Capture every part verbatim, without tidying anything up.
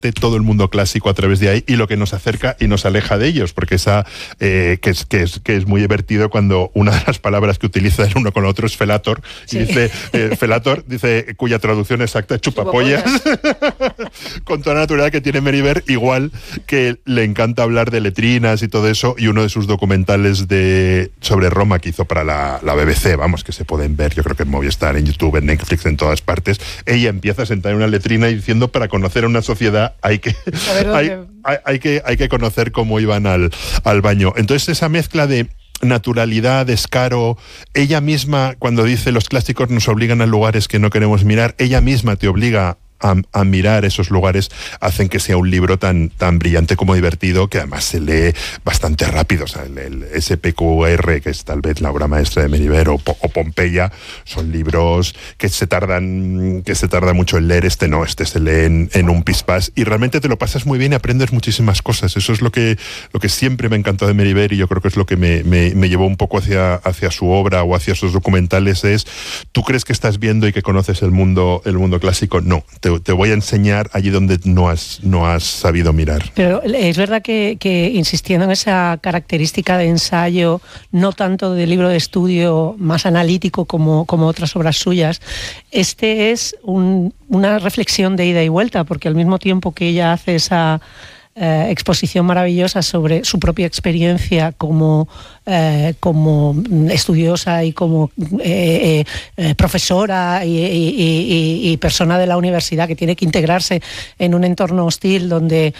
todo el mundo clásico a través de ahí y lo que nos acerca y nos aleja de ellos, porque esa eh, que, es, que, es, que es muy divertido cuando una de las palabras que utiliza el uno con el otro es felator, sí. y dice, eh, felator, dice, cuya traducción exacta es chupapollas, con toda la naturalidad que tiene Merivert, igual que le encanta hablar de letrinas y todo eso, y uno de sus documentales de sobre Roma que hizo para la, la B B C, vamos, que se pueden ver, yo creo que en Movistar, en YouTube, en Netflix, en todas partes, ella empieza a sentar en una letrina y diciendo, para conocer a una sociedad hay que, hay, hay, hay que hay que conocer cómo iban al, al baño. Entonces esa mezcla de naturalidad, descaro, ella misma, cuando dice los clásicos nos obligan a lugares que no queremos mirar, ella misma te obliga A, a mirar esos lugares, hacen que sea un libro tan, tan brillante como divertido, que además se lee bastante rápido. O sea, el, el S P Q R, que es tal vez la obra maestra de Merivert, o, o Pompeya, son libros que se tardan que se tarda mucho en leer. Este no, este se lee en, en un pispás y realmente te lo pasas muy bien y aprendes muchísimas cosas. Eso es lo que, lo que siempre me encantó de Merivert, y yo creo que es lo que me, me, me llevó un poco hacia, hacia su obra o hacia sus documentales. Es, ¿tú crees que estás viendo y que conoces el mundo, el mundo clásico? No, te Te voy a enseñar allí donde no has, no has sabido mirar. Pero es verdad que, que insistiendo en esa característica de ensayo, no tanto de libro de estudio más analítico como, como otras obras suyas, este es un, una reflexión de ida y vuelta, porque al mismo tiempo que ella hace esa eh, exposición maravillosa sobre su propia experiencia como Eh, como estudiosa y como eh, eh, profesora y, y, y, y persona de la universidad que tiene que integrarse en un entorno hostil donde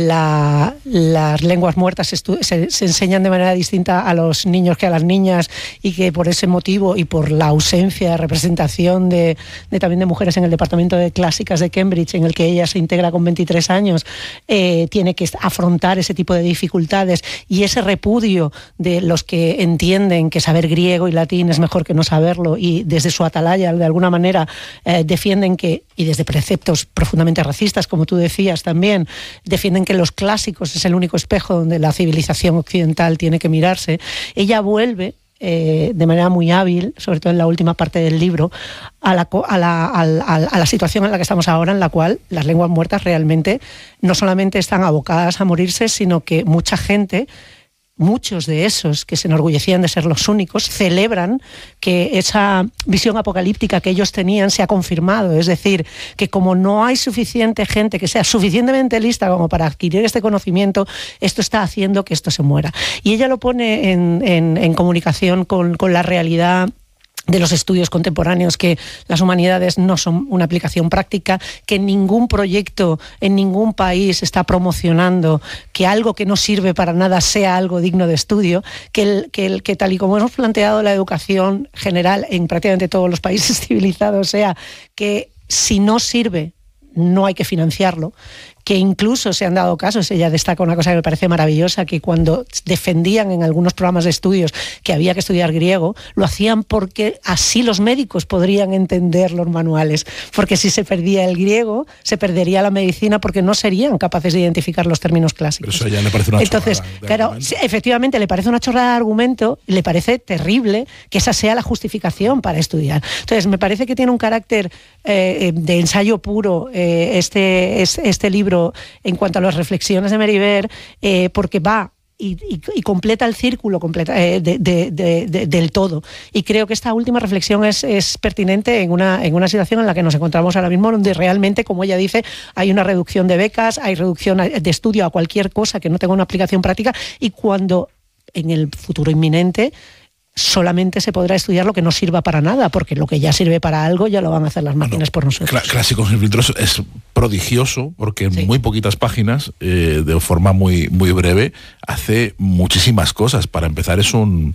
la, las lenguas muertas se, se, se enseñan de manera distinta a los niños que a las niñas, y que por ese motivo y por la ausencia de representación de, de también de mujeres en el departamento de clásicas de Cambridge, en el que ella se integra con veintitrés años, eh, tiene que afrontar ese tipo de dificultades, y ese repudio de los que entienden que saber griego y latín es mejor que no saberlo, y desde su atalaya de alguna manera eh, defienden que, y desde preceptos profundamente racistas, como tú decías también, defienden que los clásicos es el único espejo donde la civilización occidental tiene que mirarse. Ella vuelve eh, de manera muy hábil, sobre todo en la última parte del libro, a la, a, la, a, la, a la situación en la que estamos ahora, en la cual las lenguas muertas realmente no solamente están abocadas a morirse, sino que mucha gente, muchos de esos que se enorgullecían de ser los únicos, celebran que esa visión apocalíptica que ellos tenían se ha confirmado. Es decir, que como no hay suficiente gente que sea suficientemente lista como para adquirir este conocimiento, esto está haciendo que esto se muera. Y ella lo pone en, en, en comunicación con, con la realidad de los estudios contemporáneos, que las humanidades no son una aplicación práctica, que ningún proyecto en ningún país está promocionando que algo que no sirve para nada sea algo digno de estudio, que, el, que, el, que tal y como hemos planteado la educación general en prácticamente todos los países civilizados, sea que si no sirve no hay que financiarlo, que incluso se han dado casos, ella destaca una cosa que me parece maravillosa, que cuando defendían en algunos programas de estudios que había que estudiar griego, lo hacían porque así los médicos podrían entender los manuales, porque si se perdía el griego, se perdería la medicina, porque no serían capaces de identificar los términos clásicos. Pero eso ya le parece una Entonces, chorrada de claro, argumento. efectivamente le parece una chorrada de argumento, le parece terrible que esa sea la justificación para estudiar. Entonces, me parece que tiene un carácter eh, de ensayo puro eh, este, este, este libro en cuanto a las reflexiones de Merivert, eh, porque va y, y, y completa el círculo completa, eh, de, de, de, de, del todo. Y creo que esta última reflexión es, es pertinente en una, en una situación en la que nos encontramos ahora mismo, donde realmente, como ella dice, hay una reducción de becas, hay reducción de estudio a cualquier cosa que no tenga una aplicación práctica, y cuando en el futuro inminente solamente se podrá estudiar lo que no sirva para nada, porque lo que ya sirve para algo ya lo van a hacer las máquinas bueno, por nosotros. Clásicos sin filtros es prodigioso, porque en sí. muy poquitas páginas, eh, de forma muy, muy breve, hace muchísimas cosas. Para empezar, es un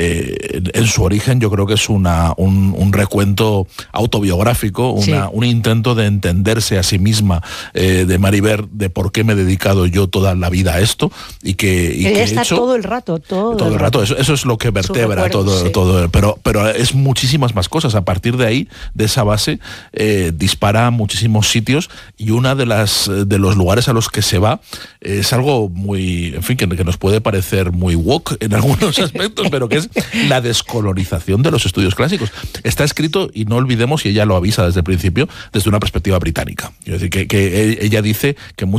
eh, en su origen yo creo que es una, un, un recuento autobiográfico, una, sí. un intento de entenderse a sí misma, eh, de Merivert, de por qué me he dedicado yo toda la vida a esto, y que, y Ella que está he hecho, todo el rato, todo, todo el rato. rato. Eso, eso es lo que vertebra dispara recuerdo, todo, sí. todo, pero, pero es muchísimas más cosas. A partir de ahí, de esa base, eh, dispara a muchísimos sitios, y una de las de los lugares a los que se va es algo muy, en fin, que, que nos puede parecer muy woke en algunos aspectos, pero que es la descolonización de los estudios clásicos. Está escrito, y no olvidemos, y ella lo avisa desde el principio, desde una perspectiva británica. Es decir, que, que ella dice que